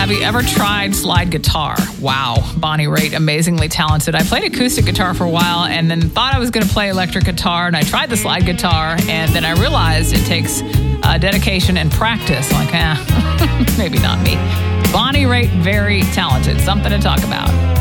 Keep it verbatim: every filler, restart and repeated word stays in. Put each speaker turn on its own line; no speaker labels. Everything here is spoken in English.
Have you ever tried slide guitar? Wow, Bonnie Raitt, amazingly talented. I played acoustic guitar for a while and then thought I was going to play electric guitar, and I tried the slide guitar, and then I realized it takes uh, dedication and practice. Like, eh, maybe not me. Bonnie Raitt, very talented. Something to talk about.